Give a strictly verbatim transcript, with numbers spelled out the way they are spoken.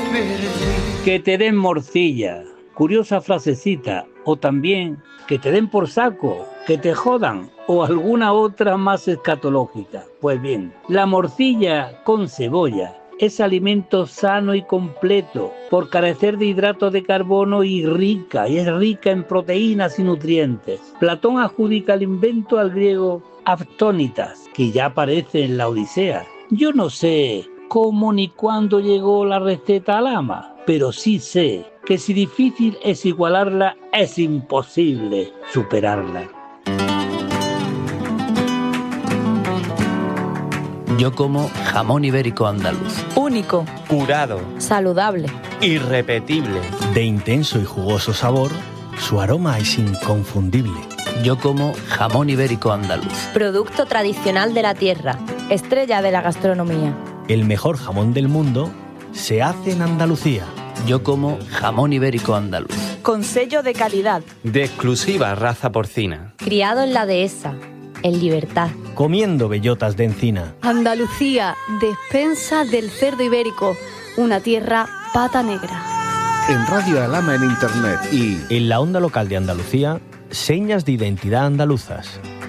perdí. Que te den morcilla, curiosa frasecita, o también que te den por saco, que te jodan, o alguna otra más escatológica. Pues bien, la morcilla con cebolla es alimento sano y completo por carecer de hidratos de carbono y rica, y es rica en proteínas y nutrientes. Platón adjudica el invento al griego Aftónitas, que ya aparece en la Odisea. Yo no sé cómo ni cuándo llegó la receta al ama, pero sí sé que si difícil es igualarla, es imposible superarla. Yo como jamón ibérico andaluz. Único. Curado. Saludable. Irrepetible. De intenso y jugoso sabor, su aroma es inconfundible. Yo como jamón ibérico andaluz. Producto tradicional de la tierra, estrella de la gastronomía. El mejor jamón del mundo se hace en Andalucía. Yo como jamón ibérico andaluz. Con sello de calidad. De exclusiva raza porcina. Criado en la dehesa, en libertad. Comiendo bellotas de encina. Andalucía, despensa del cerdo ibérico, una tierra pata negra. En Radio Alhama en Internet y en la onda local de Andalucía, señas de identidad andaluzas.